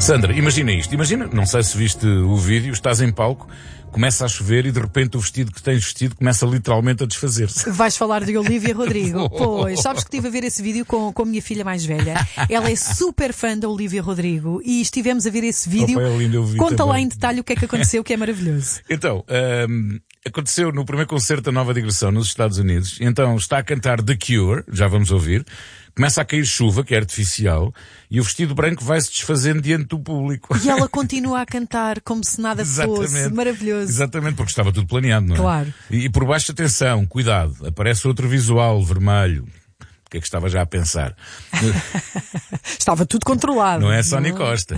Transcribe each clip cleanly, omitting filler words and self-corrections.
Sandra, imagina isto. Imagina, não sei se viste o vídeo, estás em palco, começa a chover e de repente o vestido que tens vestido começa literalmente a desfazer-se. Vais falar de Olivia Rodrigo. Pois, sabes que estive a ver esse vídeo com a minha filha mais velha. Ela é super fã da Olivia Rodrigo e estivemos a ver esse vídeo. Opa, é lindo, eu vi Conta também. lá em detalhe o que é que aconteceu, que é maravilhoso. Então, aconteceu no primeiro concerto da Nova Digressão nos Estados Unidos. Então está a cantar The Cure, já vamos ouvir. Começa a cair chuva, que é artificial, e o vestido branco vai-se desfazendo diante do público. E ela continua a cantar como se nada fosse. Maravilhoso. Exatamente, porque estava tudo planeado, não é? Claro. E por baixo, atenção, cuidado, aparece outro visual vermelho. O que é que estava já a pensar? Estava tudo controlado. Não é Sónia Costa.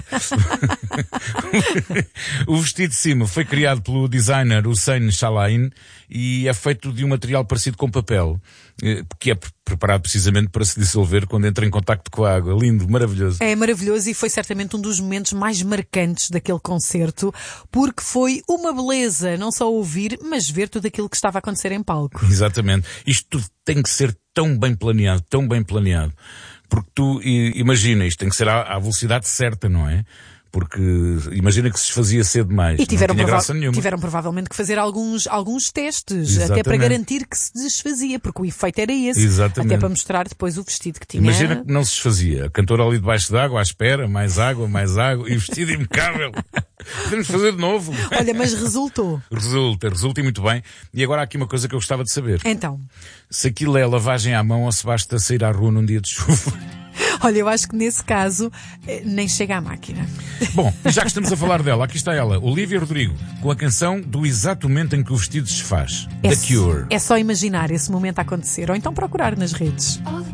O vestido de cima foi criado pelo designer Hussein Chalain e é feito de um material parecido com papel, que é preparado precisamente para se dissolver quando entra em contacto com a água. Lindo, maravilhoso. É maravilhoso e foi certamente um dos momentos mais marcantes daquele concerto, porque foi uma beleza não só ouvir, mas ver tudo aquilo que estava a acontecer em palco. Exatamente. Isto tudo tem que ser tão bem planeado, tão bem planeado. Porque tu, imagina, isto tem que ser à velocidade certa, não é? Porque imagina que se desfazia cedo demais. E tiveram, não tinha graça nenhuma. tiveram provavelmente que fazer alguns testes, Exatamente. até para garantir que se desfazia, porque o efeito era esse. Exatamente. Até para mostrar depois o vestido que tinha. Imagina que não se desfazia. A cantora ali debaixo d'água, à espera, mais água, e o vestido impecável. Podemos fazer de novo. Olha, mas resultou. Resulta e muito bem. E agora há aqui uma coisa que eu gostava de saber. Então. Se aquilo é lavagem à mão ou se basta sair à rua num dia de chuva. Olha, eu acho que nesse caso nem chega à máquina. Bom, já que estamos a falar dela, aqui está ela, Olivia Rodrigo, com a canção do exato momento em que o vestido se desfaz. The Cure. É só imaginar esse momento a acontecer, ou então procurar nas redes.